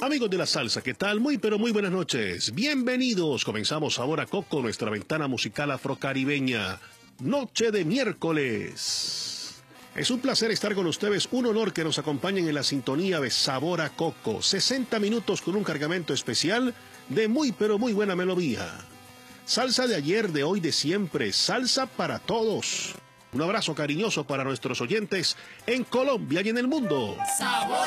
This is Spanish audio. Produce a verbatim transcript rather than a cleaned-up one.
Amigos de la salsa, ¿qué tal? Muy pero muy buenas noches. Bienvenidos. Comenzamos ahora Coco, nuestra ventana musical afrocaribeña. Noche de miércoles. Es un placer estar con ustedes, un honor que nos acompañen en la sintonía de Sabor a Coco. sesenta minutos con un cargamento especial de muy pero muy buena melodía. Salsa de ayer, de hoy, de siempre, salsa para todos. Un abrazo cariñoso para nuestros oyentes en Colombia y en el mundo. ¡Sabor!